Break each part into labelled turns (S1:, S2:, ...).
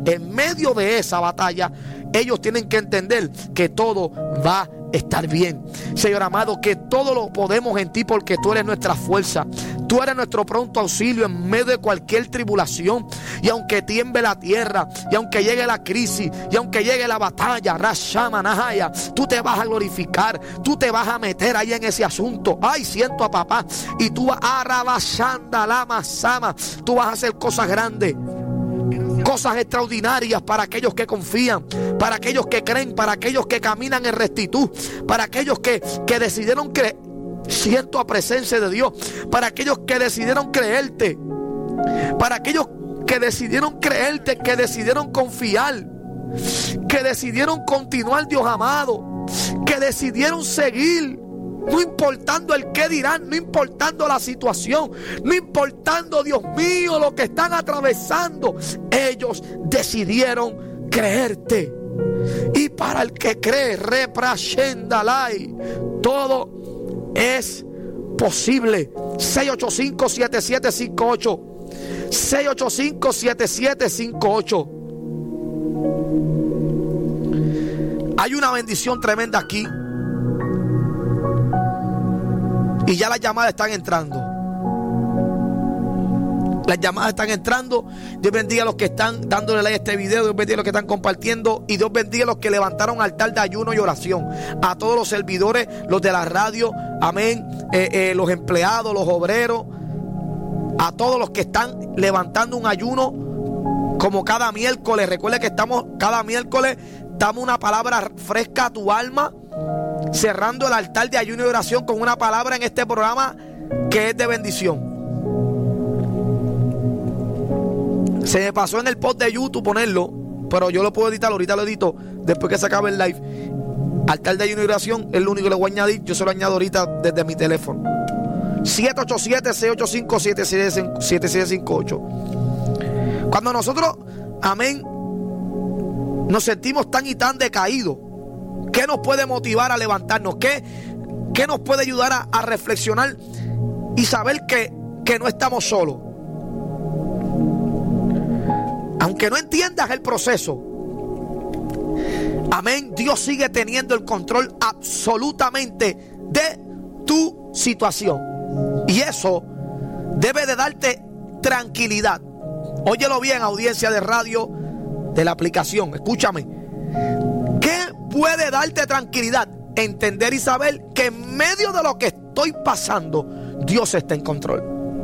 S1: en medio de esa batalla, ellos tienen que entender que todo va a estar bien. Señor amado, que todo lo podemos en ti, porque tú eres nuestra fuerza. Tú eres nuestro pronto auxilio en medio de cualquier tribulación. Y aunque tiemble la tierra, y aunque llegue la crisis, y aunque llegue la batalla, Rashama Nahaya, tú te vas a glorificar. Tú te vas a meter ahí en ese asunto. Ay, siento a papá. Y tú vas a Rabashanda Lama Sama. Tú vas a hacer cosas grandes, cosas extraordinarias para aquellos que confían, para aquellos que creen, para aquellos que caminan en rectitud, para aquellos que decidieron creer. Siento a presencia de Dios. Para aquellos que decidieron creerte, para aquellos que decidieron creerte, que decidieron confiar, que decidieron continuar, Dios amado, que decidieron seguir. No importando el qué dirán, no importando la situación, no importando, Dios mío, lo que están atravesando, ellos decidieron creerte. Y para el que cree, reprashendalai, todo es posible. 685-7758, 685-7758. Hay una bendición tremenda aquí. Y ya las llamadas están entrando. Las llamadas están entrando. Dios bendiga a los que están dándole like a este video. Dios bendiga a los que están compartiendo. Y Dios bendiga a los que levantaron altar de ayuno y oración. A todos los servidores, los de la radio. Amén. Los empleados, los obreros. A todos los que están levantando un ayuno como cada miércoles. Recuerde que estamos cada miércoles. Damos una palabra fresca a tu alma, cerrando el altar de ayuno y oración con una palabra en este programa que es de bendición. Se me pasó en el post de YouTube ponerlo, pero yo lo puedo editar, ahorita lo edito después que se acabe el live. Altar de ayuno y oración es lo único que le voy a añadir. Yo se lo añado ahorita desde mi teléfono. 787-685-7758. Cuando nosotros, amén, nos sentimos tan y tan decaídos, ¿qué nos puede motivar a levantarnos? ¿Qué nos puede ayudar a reflexionar y saber que no estamos solos? Aunque no entiendas el proceso, amén, Dios sigue teniendo el control absolutamente de tu situación. Y eso debe de darte tranquilidad. Óyelo bien, audiencia de radio, de la aplicación, escúchame. ¿Qué puede darte tranquilidad? Entender y saber que en medio de lo que estoy pasando, Dios está en control.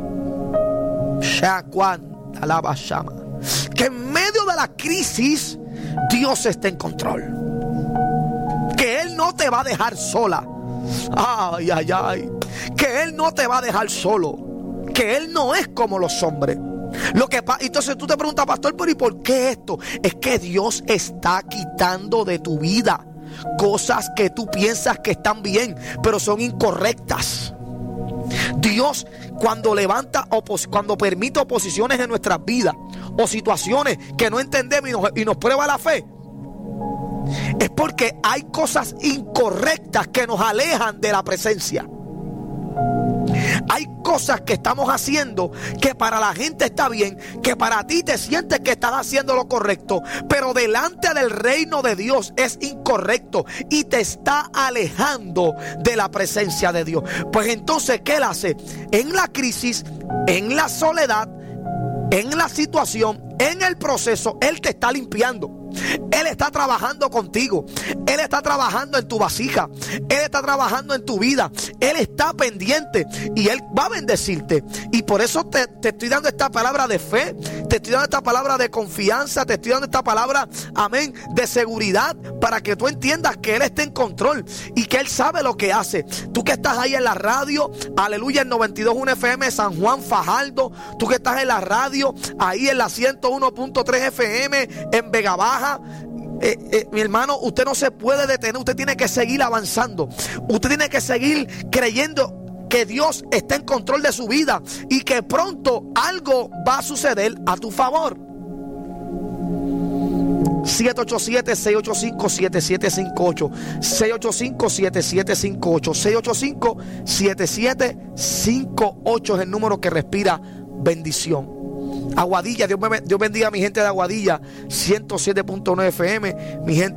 S1: Que en medio de la crisis, Dios está en control. Que Él no te va a dejar sola. Ay, ay, ay. Que Él no te va a dejar solo. Que Él no es como los hombres. Entonces tú te preguntas, pastor, pero ¿y por qué esto? Es que Dios está quitando de tu vida cosas que tú piensas que están bien, pero son incorrectas. Dios, cuando cuando permite oposiciones en nuestras vidas o situaciones que no entendemos y nos prueba la fe, es porque hay cosas incorrectas que nos alejan de la presencia. Hay cosas que estamos haciendo que para la gente está bien, que para ti te sientes que estás haciendo lo correcto, pero delante del reino de Dios es incorrecto y te está alejando de la presencia de Dios. Pues entonces, ¿qué Él hace? En la crisis, en la soledad, en la situación, en el proceso, Él te está limpiando. Él está trabajando contigo. Él está trabajando en tu vasija. Él está trabajando en tu vida. Él está pendiente y Él va a bendecirte. Y por eso te estoy dando esta palabra de fe. Te estoy dando esta palabra de confianza. Te estoy dando esta palabra, amén, de seguridad, para que tú entiendas que Él está en control y que Él sabe lo que hace. Tú que estás ahí en la radio, aleluya, en 92.1 FM San Juan, Fajardo. Tú que estás en la radio, ahí en la 101.3 FM en Vega Baja. Mi hermano, usted no se puede detener. Usted tiene que seguir avanzando. Usted tiene que seguir creyendo que Dios está en control de su vida y que pronto algo va a suceder a tu favor. 787-685-7758, 685-7758, 685-7758 es el número que respira bendición. Aguadilla, Dios bendiga a mi gente de Aguadilla, 107.9 FM, mi gente